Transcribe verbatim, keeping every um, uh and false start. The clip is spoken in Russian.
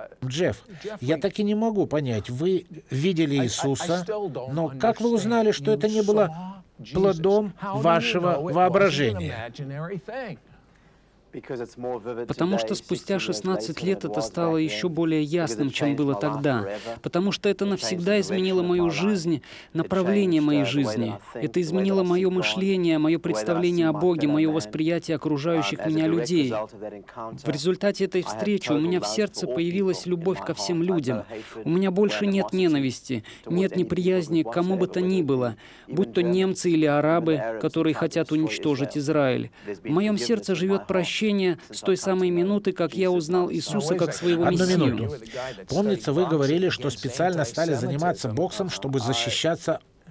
Джефф, я так и не могу понять, вы видели Иисуса, но как вы узнали, что это не было плодом вашего воображения? Потому что спустя шестнадцать лет это стало еще более ясным, чем было тогда. Потому что это навсегда изменило мою жизнь, направление моей жизни. Это изменило мое мышление, мое представление о Боге, мое восприятие окружающих меня людей. В результате этой встречи у меня в сердце появилась любовь ко всем людям. У меня больше нет ненависти, нет неприязни к кому бы то ни было, будь то немцы или арабы, которые хотят уничтожить Израиль. В моем сердце живет прощение с той самой минуты, как я узнал Иисуса как своего Одну Мессию. минуту. Помнится, вы говорили, что специально стали заниматься боксом, чтобы защищаться